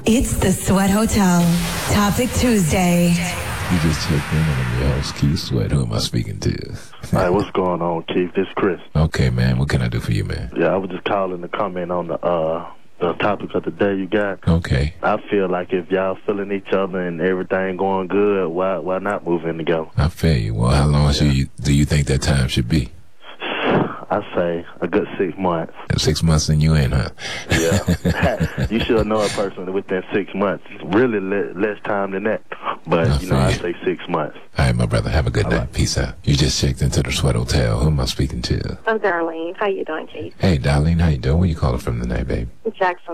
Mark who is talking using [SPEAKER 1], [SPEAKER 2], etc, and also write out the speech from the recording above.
[SPEAKER 1] It's the Sweat Hotel. Topic Tuesday.
[SPEAKER 2] You just checked in on your host, Keith Sweat. Who am I speaking to?
[SPEAKER 3] Hey, what's going on, Keith? This is Chris.
[SPEAKER 2] Okay, man. What can I do for you, man?
[SPEAKER 3] Yeah, I was just calling to comment on the topic of the day you got.
[SPEAKER 2] Okay.
[SPEAKER 3] I feel like if y'all feeling each other and everything going good, why not move in together?
[SPEAKER 2] I feel you. Well, how long do you think that time should be?
[SPEAKER 3] I say a good 6 months.
[SPEAKER 2] 6 months and you in, huh?
[SPEAKER 3] Yeah. You should know a person within 6 months. Really less time than that. But, I say 6 months.
[SPEAKER 2] All right, my brother. Have a good night. Peace out. You just checked into the Sweat Hotel. Who am I speaking to?
[SPEAKER 4] I'm Darlene. How you doing, Keith?
[SPEAKER 2] Hey, Darlene. How you doing? Where you calling from tonight, baby?
[SPEAKER 4] Jackson.